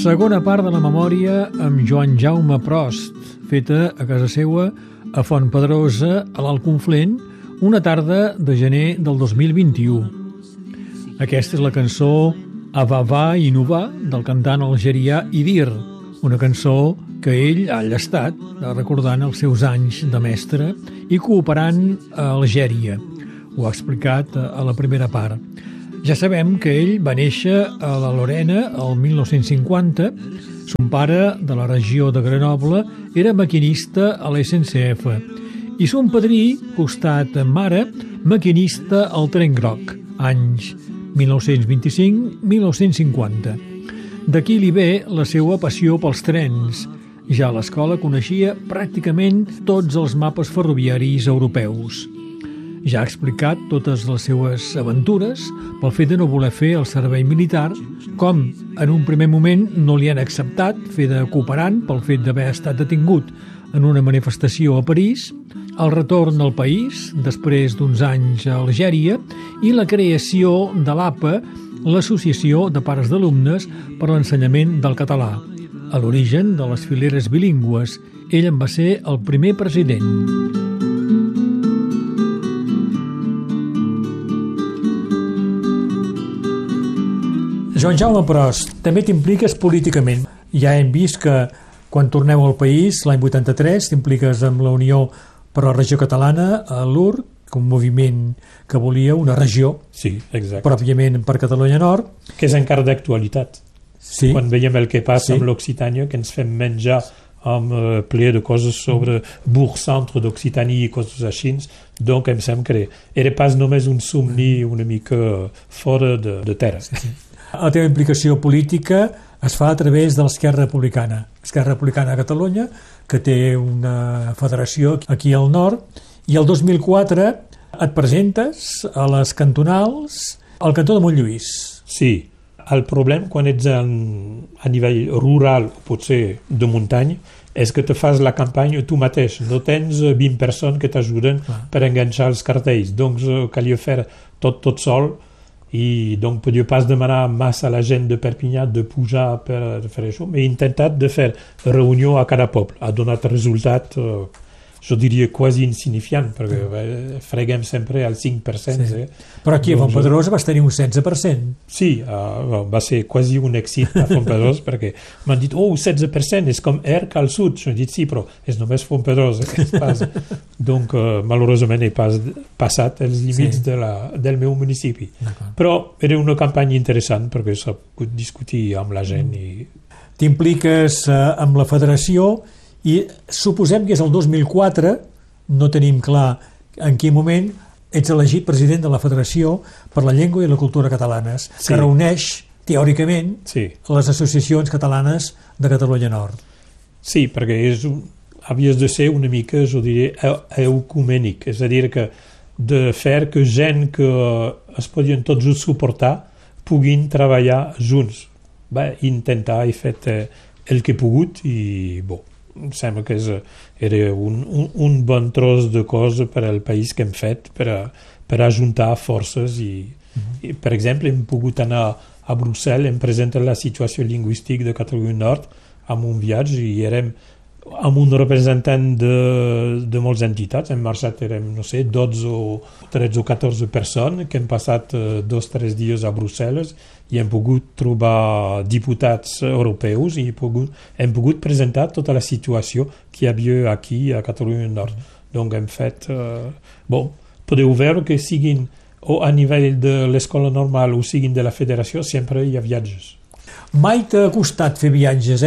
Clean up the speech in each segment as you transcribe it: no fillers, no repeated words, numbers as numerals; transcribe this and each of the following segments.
Segona part de la memòria amb Joan Jaume Prost, feta a casa seua a Fontpedrosa, a l'Alt Conflent, una tarda de gener del 2021. Aquesta és la cançó Avava i Nova del cantant algerià Idir, una cançó que ell ha llestat recordant els seus anys de mestre i cooperant a Algèria. Ho ha explicat a la primera part. Ja sabem que ell va néixer a la Lorena el 1950. Son pare, de la regió de Grenoble, era maquinista a l'SNCF i son padrí, costat mare, maquinista al Tren Groc, anys 1925-1950. D'aquí li ve la seva passió pels trens. Ja a l'escola coneixia pràcticament tots els mapes ferroviaris europeus. Ja ha explicat totes les seues aventures pel fet de no voler fer el servei militar, com en un primer moment no li han acceptat fer de cooperant pel fet d'haver estat detingut en una manifestació a París, el retorn al país després d'uns anys a Algèria i la creació de l'APA, l'Associació de Pares d'Alumnes per l'Ensenyament del Català. A l'origen de les fileres bilingües, ell en va ser el primer president. Joan Jaume Prost, també t'impliques políticament. Ja hem vist que quan torneu al país, l'any 83, t'impliques amb la Unió per la Regió Catalana, a l'URC, un moviment que volia una regió, sí, exacte, pròpiament per Catalunya Nord. Que és encara d'actualitat. Sí. Quan veiem el que passa amb l'Occitània, que ens fem menjar amb ple de coses sobre Bourg-Centre d'Occitània i coses així, doncs em sembla que era pas només un somni una mica fora de terra. Sí. La teva implicació política es fa a través de l'Esquerra Republicana. Esquerra Republicana a Catalunya, que té una federació aquí al nord, i el 2004 et presentes a les cantonals al cantó de Montlluís. Sí, el problema quan ets a nivell rural, potser de muntanya, és que te fas la campanya tu mateix, no tens 20 persones que t'ajuden per enganxar els cartells, doncs calia fer tot sol, i donc podia pas demanar massa a la gent de Perpinyà de pujar per fer això, però he intentat de fer reunió a cada poble. Ha donat resultat, jo diria quasi insignificant, perquè freguem sempre al 5%. Sí. Però aquí a Fontpedrosa vas tenir un 16%. Sí, va ser quasi un èxit a Fontpedrosa, perquè m'han dit, 16%, és com ERC al sud. Jo he dit, sí, però és només Fontpedrosa que es passa. Donc, malauradament, he passat els límits del meu municipi. Però era una campanya interessant, perquè s'ha pogut discutir amb la gent. T'impliques amb la federació i suposem que és el 2004, no tenim clar en quin moment, ets elegit president de la Federació per la Llengua i la Cultura Catalanes, que reuneix, teòricament, les associacions catalanes de Catalunya Nord. Sí, perquè havies de ser una mica, jo diria, ecumènic, és a dir, que de fer que gent que es podien tots suportar puguin treballar junts. Intentar, he fet el que he pogut i, em sembla que era un bon tros de cosa per al país que hem fet per ajuntar forces i per exemple, hem pogut anar a Brussel·les, hem presentat la situació lingüística de Catalunya Nord amb un viatge i érem amb un representant de moltes entitats. Hem marxat, érem, no sé, 12 o 13 o 14 persones que hem passat 2 o 3 dies a Brussel·les i hem pogut trobar diputats europeus i hem pogut presentar tota la situació que hi havia aquí a Catalunya Nord. Donc hem fet... podeu veure que siguin o a nivell de l'escola normal o siguin de la federació, sempre hi ha viatges. Mai t'ha costat fer viatges,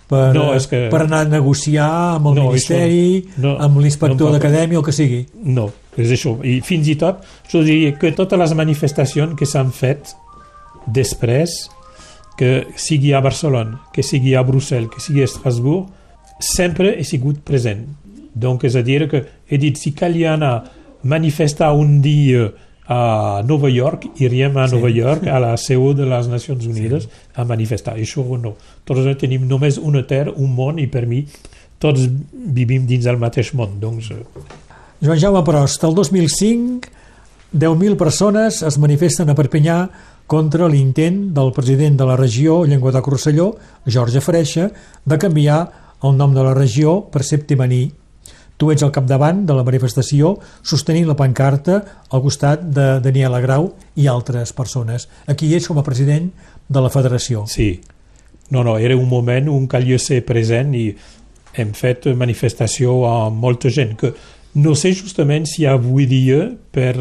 per anar a negociar amb el Ministeri, amb l'inspector d'acadèmia, el que sigui. No, és això. I fins i tot, jo diria que totes les manifestacions que s'han fet després, que sigui a Barcelona, que sigui a Brussel·les, que sigui a Estrasburg, sempre he sigut present. Donc, és a dir, que he dit, si calia anar a manifestar un dia a Nova York, iríem a Nova York, a la seu de les Nacions Unides, a manifestar. Això no. Tots tenim només una terra, un món, i per mi tots vivim dins del mateix món. Doncs... Joan Jaume Prost, el 2005, 10.000 persones es manifesten a Perpinyà contra l'intent del president de la regió Llenguadoc-Rosselló, Jorge Freixa, de canviar el nom de la regió per Septimaní. Tu ets al capdavant de la manifestació sostenint la pancarta al costat de Daniela Grau i altres persones. Aquí ets com a president de la federació. Sí. No, era un moment on calia ser present i hem fet manifestació amb molta gent que no sé justament si avui dia per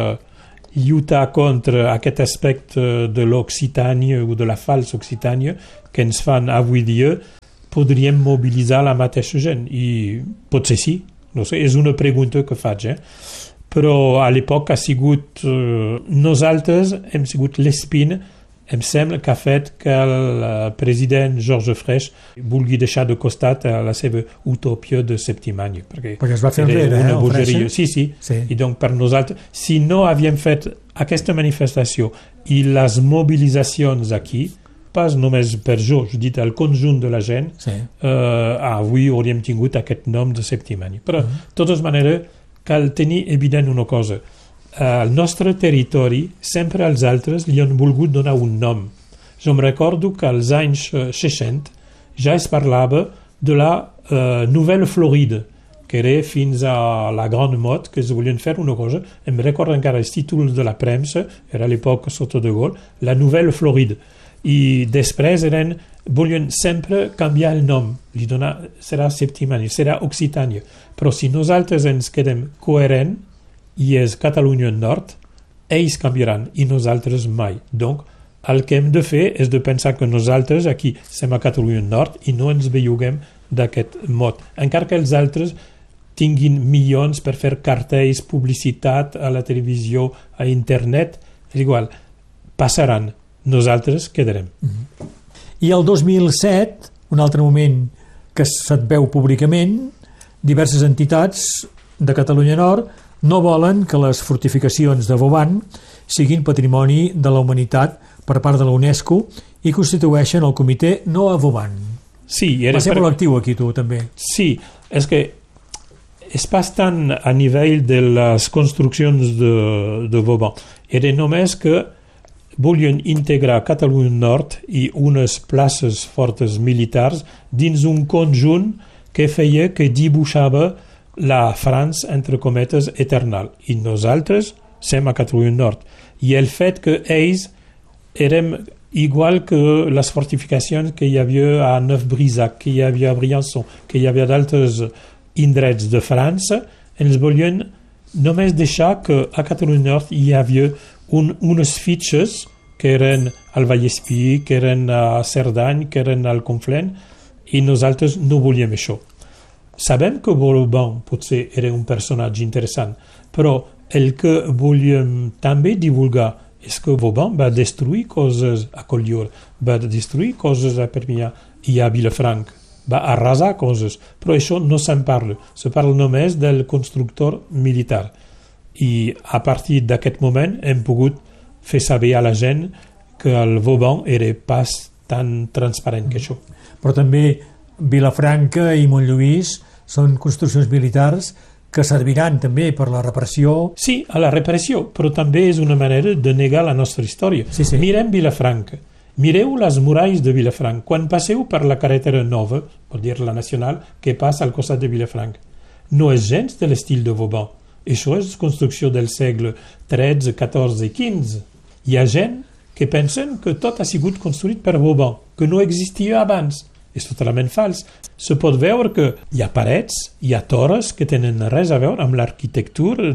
lluitar contra aquest aspecte de l'Occitània o de la falsa Occitània que ens fan avui dia podríem mobilitzar la mateixa gent i potser sí, no sé, és una pregunta que faig, però a l'època ha sigut nosaltres hem sigut l'espina em sembla que ha fet que el president Jorge Freixas vulgui deixar de costat la seva utopia de Septimània perquè es va fer enrere, una bogeria. Sí. I doncs per nosaltres si no havíem fet aquesta manifestació i les mobilitzacions aquí pas només per jo dit el conjunt de la gent, avui hauríem tingut aquest nom de Septimània. Però, de totes maneres, cal tenir evident una cosa. Al nostre territori, sempre els altres li han volgut donar un nom. Jo em recordo que als anys 60 ja es parlava de la Nouvelle Floride, que era fins a la Grande Motte, que es volien fer una cosa. Em recordo encara els títols de la premsa, era a l'època sota de Gaulle, la Nouvelle Floride. I després volien sempre canviar el nom, li donar, serà Septimània, serà Occitània, però si nosaltres ens quedem coherents i és Catalunya Nord, ells canviaran i nosaltres mai. Donc, el que hem de fer és de pensar que nosaltres aquí som a Catalunya Nord i no ens belluguem d'aquest mot, encara que els altres tinguin milions per fer cartells, publicitat a la televisió, a internet, és igual, passaran. Nosaltres quedarem. I el 2007, un altre moment que se't veu públicament, diverses entitats de Catalunya Nord no volen que les fortificacions de Vauban siguin patrimoni de la humanitat per part de la UNESCO i constitueixen el comitè No a Vauban. Sí, va ser molt actiu aquí tu també. Sí, és que és bastant a nivell de les construccions de Vauban. Era només que volien integrar Catalunya Nord i unes places fortes militars dins un conjunt que feia que dibuixava la França, entre cometes, eternal. I nosaltres som a Catalunya Nord. I el fet que ells érem igual que les fortificacions que hi havia a Neuf-Brisach, que hi havia a Briançon, que hi havia d'altres indrets de França, ens volien només deixar que a Catalunya Nord hi havia unes fitxes que eren al Vallespí, que eren a Cerdany, que eren al Conflent, i nosaltres no volíem això. Sabem que Vauban potser era un personatge interessant, però el que volíem també divulgar és que Vauban va destruir coses a Collioure, va destruir coses a Perpinyà i a Vilafranca, va arrasar coses, però això no se'n parla, se parla només del constructor militar. I a partir d'aquest moment hem pogut fer saber a la gent que el Vauban era pas tan transparent que això. Però també Vilafranca i Montlluís són construccions militars que serviran també per la repressió. Sí, a la repressió, però també és una manera de negar la nostra història. Sí. Mirem Vilafranca, mireu les muralles de Vilafranca. Quan passeu per la carretera nova, vol dir la nacional, que passa al costat de Vilafranca, no és gens de l'estil de Vauban. Això és construcció del segle XIII, XIV i XV. Hi ha gent que pensen que tot ha sigut construït per Vauban, que no existia abans. És totalment fals. Se pot veure que hi ha parets, hi ha torres que tenen res a veure amb l'arquitectura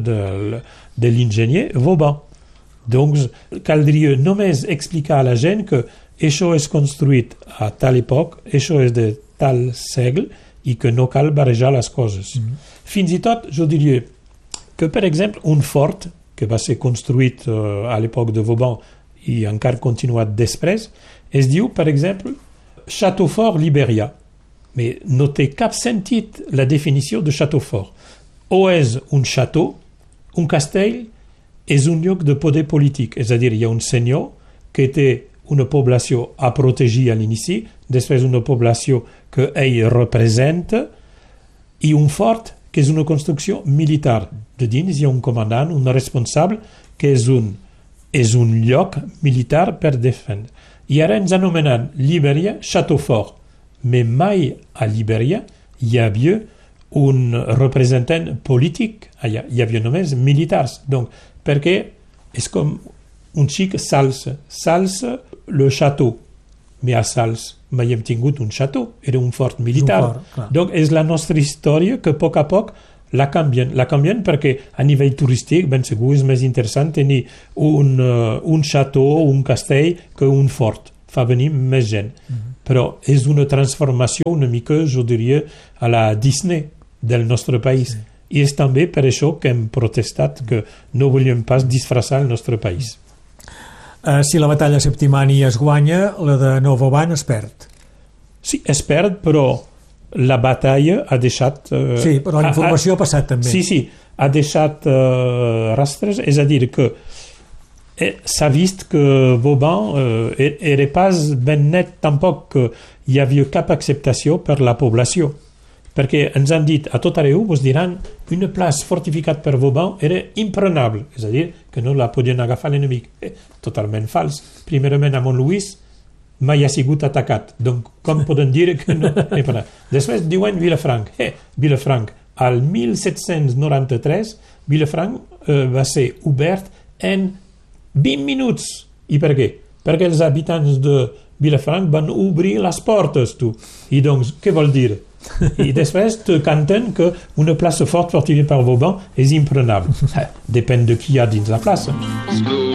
de l'enginyer Vauban. Donc, caldria només explicar a la gent que això és construït a tal època, això és de tal segle i que no cal barrejar les coses. Fins i tot, jo diria que, per exemple, un fort que va ser construït a l'època de Vauban i encara continuat després, es diu, per exemple, Château Fort Libèria. Mais no té cap sentit la definició de Château Fort. O és un château, un castell, és un lloc de poder polític, és a dir, hi ha un senyor que té una població a protegir a l'inici, després una població que ell representa, i un fort que és una construcció militar. De dins hi ha un comandant, un responsable, que és un és un lloc militar per defendre. I ara ens anomenem Libèria Château Fort, però mai a Libèria hi havia un representant polític, allà hi havia només militars, donc, perquè és com un xic Salsa, le château, mais a Sals mai hem tingut un château, era un fort militar, donc és la nostra història que a poc la canvien perquè a nivell turístic ben segur és més interessant tenir un château o un castell que un fort, fa venir més gent. Però és una transformació una mica, jo diria, a la Disney del nostre país. I és també per això que hem protestat que no volíem pas disfressar el nostre país. Si la batalla a Septimani es guanya, la de Novoban es perd. Sí, es perd, però la batalla ha deixat... sí, però la informació ha passat també. Sí, ha deixat rastres, és a dir, que s'ha vist que Vauban era pas ben net tampoc que hi havia cap acceptació per la població, perquè ens han dit a tot arreu, vos diran, una plaça fortificat per Vauban era imprenable, és a dir, que no la podien agafar l'enemic. Totalment fals. Primerament a Montluís mai ha sigut atacat, doncs com poden dir que no? Després diuen Vilafranc. Vilafranc, al 1793, Vilafranc va ser obert en 20 minuts. I per què? Perquè els habitants de Vilafranc van obrir les portes, tu. I doncs, què vol dir? I després te canten que una plaça fortificada per Vauban és imprenable. Depèn de qui hi ha dins la plaça.